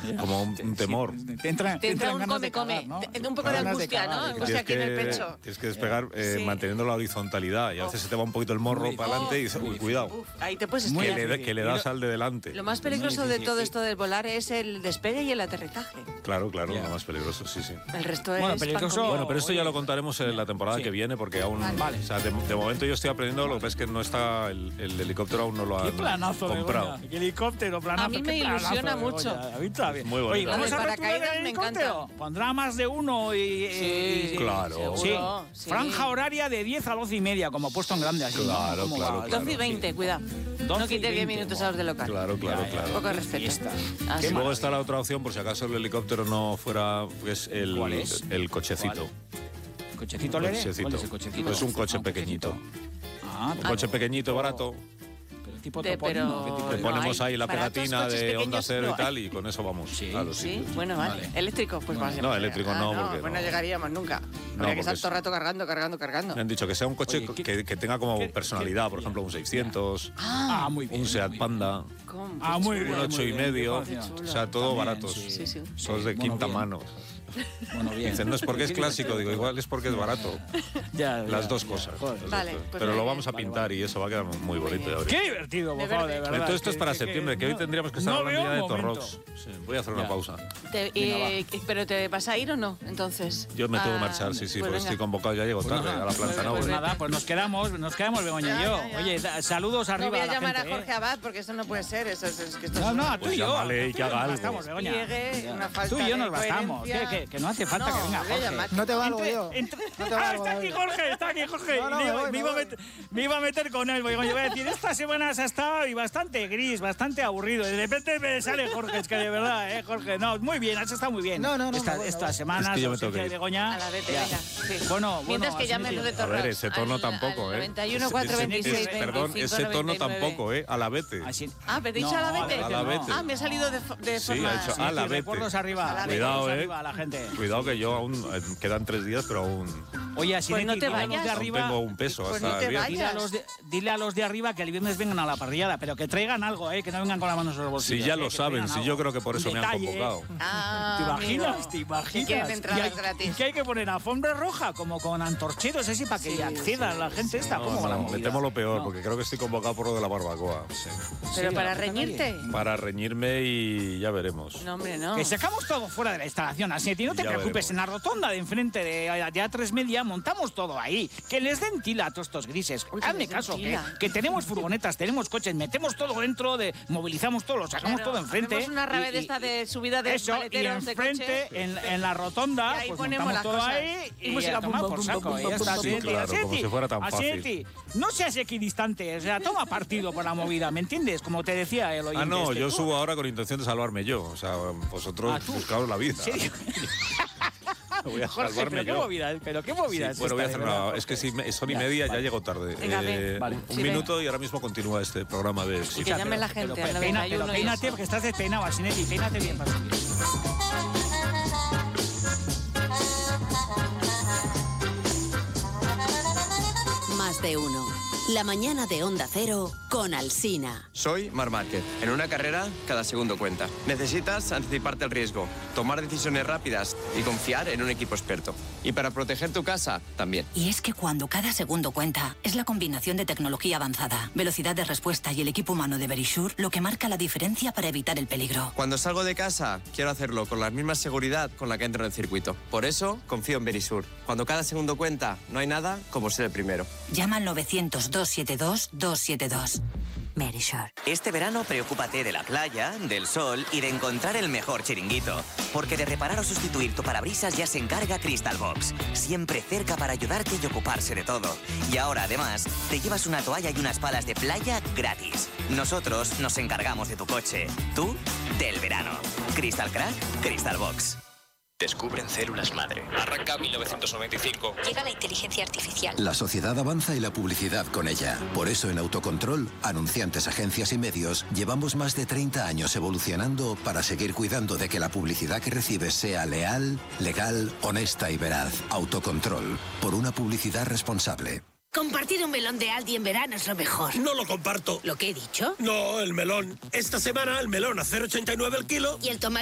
como un temor. Te entra un come, ¿no? un poco de angustia, ¿no? Angustia aquí en el pecho. Tienes que despegar manteniendo la horizontalidad y a veces se te va un poquito el morro para adelante y dices, uy, cuidado. Ahí te puedes estallar. Que le das al de delante. Lo más peligroso de todo esto de volar es el despegue y el aterrizaje. Claro, lo más peligroso, sí. El resto es peligroso. Bueno, pero esto ya lo contaremos en la temporada que viene porque aún... Vale. O sea, de momento yo estoy aprendiendo, lo que pasa es que no está... El helicóptero aún no lo han comprado. ¿Qué helicóptero, planazo? A mí me ilusiona mucho. Muy bonito. Oye, ¿vamos a paracaídas me encanta. Pondrá más de uno y... Claro. Seguro, sí. Franja horaria de 10 a 12 y media, como puesto en grande así. Claro. 12 y 20, cuidado. No quites 10 minutos a los del local. Claro. Un poco de respeto. Y luego está la otra opción, por si acaso el helicóptero no fuera, es el, ¿Cuál es? el cochecito. ¿Cochecito leve? ¿Cuál es el cochecito? Es un coche pequeñito. Un coche pequeñito, barato. Tipo pero Le ponemos ahí la baratos, pegatina coches de Onda pequeños, Cero no y tal, y con eso vamos. Sí, bueno, vale. ¿Eléctrico? Pues vale. No, eléctrico no, porque pues no llegaríamos nunca. No, Porque hay que estar porque todo el rato cargando. Me han dicho que sea un coche que tenga como personalidad, por ejemplo, un 600, muy bien, un Seat Panda, muy bien, un 8,5, chulo. o sea, todo baratos. Sí. Todos de quinta mano. Bueno, bien. Dicen, no es porque es clásico, digo, igual es porque es barato. Las dos cosas. Vale, pues pero lo vamos a pintar y eso va a quedar muy bonito de ahora. Qué divertido, por favor, de verdad. Entonces esto es para septiembre, que hoy tendríamos que estar hablando ya de Torrox. Sí, voy a hacer una pausa. ¿Pero te vas a ir o no, entonces? Yo me tengo que marchar, sí, porque estoy convocado, ya llego tarde a la planta. Pues nada, pues nos quedamos, Begoña y yo. Oye, saludos arriba. No voy a llamar a Jorge Abad porque eso no puede ser. No, tú y yo. Llámale y que haga algo. Estamos, Begoña. Tú y yo nos bastamos. Que no hace falta que venga Jorge. No te valgo yo. Está aquí Jorge. Me iba a meter con él. Yo voy a decir, esta semana has estado y bastante gris, bastante aburrido. De repente me sale Jorge, es que de verdad, Jorge. No, muy bien, has estado muy bien. No. Esta semana, es que yo me tengo que ir. Begoña. A la vez, venga. Sí. Bueno, mientras que llamen los de Torrox. A ver, ese tono tampoco, 91 426 Perdón, ese tono tampoco, a la vete. ¿me he dicho a la vete? A la vete. Me ha salido de Sí, forma... ha hecho a la vete. Recuerdos arriba. Cuidado, a la gente. Cuidado que yo aún quedan 3 días, pero aún... Oye, así pues no te vayas. de arriba, tengo un peso pues hasta no te el viernes. dile a los de arriba que el viernes vengan a la parrillada, pero que traigan algo, que no vengan con las manos en los bolsillos. Sí, ya lo saben, sí, yo creo que por eso me han convocado. ¿Te imaginas? Quieren entradas gratis. ¿Y qué hay que poner? ¿Alfombra roja? Como con antorcheros así para que acceda la gente esta. ¿Cómo va la movida? Me temo lo peor, porque creo que estoy convocado por lo de la barbacoa. Sí. ¿Pero para reñirte? Para reñirme y ya veremos. No, hombre, no. Que sacamos todo fuera de la instalación, así no te preocupes, en la rotonda de enfrente de A3 Media montamos todo ahí. Que les den tila a todos estos grises. Hazme caso, que tenemos furgonetas, tenemos coches, metemos todo dentro, movilizamos todo, lo sacamos todo enfrente. Hacemos una rave de esta de subida de maleteros de coche. Y enfrente, en la rotonda, ahí pues ponemos montamos todo cosas. ahí y música toma por saco. Sí, claro, como si fuera tan fácil. No seas equidistante, o sea, toma partido por la movida, ¿me entiendes? Como te decía el oyente. No, yo subo ahora con intención de salvarme yo. O sea, vosotros buscaos la vida. ¿Sí? Voy a Jorge, salvarme yo. Pero qué movida es bueno, voy a esta, hacer una... Es que si son y media, ya llego tarde. Un minuto y ahora mismo continúa este programa de... Y que llame la gente al 91. Peínate, porque estás despeinado, Asinetti. Peínate bien para subir. Más de uno. La mañana de Onda Cero con Alsina. Soy Marc Márquez. En una carrera, cada segundo cuenta. Necesitas anticiparte al riesgo, tomar decisiones rápidas y confiar en un equipo experto. Y para proteger tu casa, también. Y es que cuando cada segundo cuenta, es la combinación de tecnología avanzada, velocidad de respuesta y el equipo humano de Verisure lo que marca la diferencia para evitar el peligro. Cuando salgo de casa, quiero hacerlo con la misma seguridad con la que entro en el circuito. Por eso, confío en Verisure. Cuando cada segundo cuenta, no hay nada como ser el primero. Llama al 900-272-272. Verisure. Este verano preocúpate de la playa, del sol y de encontrar el mejor chiringuito. Porque de reparar o sustituir tu parabrisas ya se encarga Crystal Box. Siempre cerca para ayudarte y ocuparse de todo. Y ahora, además, te llevas una toalla y unas palas de playa gratis. Nosotros nos encargamos de tu coche. Tú, del verano. Crystal Crack, Crystal Box. Descubren células madre. Arranca 1995. Llega la inteligencia artificial. La sociedad avanza y la publicidad con ella. Por eso en Autocontrol, anunciantes, agencias y medios, llevamos más de 30 años evolucionando para seguir cuidando de que la publicidad que recibes sea leal, legal, honesta y veraz. Autocontrol. Por una publicidad responsable. Compartir un melón de Aldi en verano es lo mejor. No lo comparto. ¿Lo que he dicho? No, el melón. Esta semana el melón a 0,89 el kilo. Y el tomate